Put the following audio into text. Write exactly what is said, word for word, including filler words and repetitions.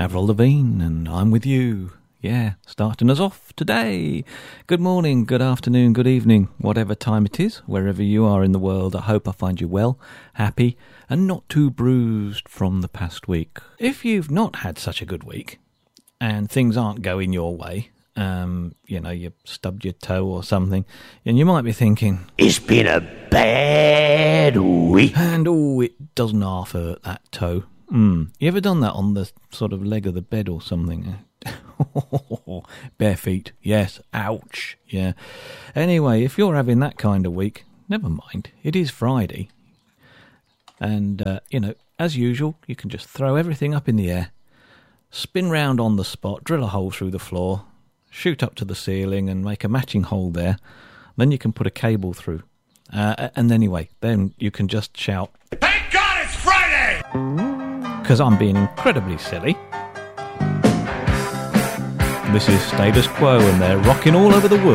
Avril Lavigne, and I'm with you. Yeah, starting us off today. Good morning, good afternoon, good evening, whatever time it is, wherever you are in the world. I hope I find you well, happy, and not too bruised from the past week. If you've not had such a good week, and things aren't going your way, um, you know, you stubbed your toe or something, and you might be thinking, it's been a bad week. And oh, it doesn't half hurt, that toe. Mm. You ever done that on the sort of leg of the bed or something? Bare feet, yes, ouch, yeah. Anyway, if you're having that kind of week, never mind, it is Friday. And, uh, you know, as usual, you can just throw everything up in the air, spin round on the spot, drill a hole through the floor, shoot up to the ceiling and make a matching hole there. Then you can put a cable through. Uh, and anyway, then you can just shout, Thank God it's Friday! Because I'm being incredibly silly. This is Status Quo and they're rocking all over the world.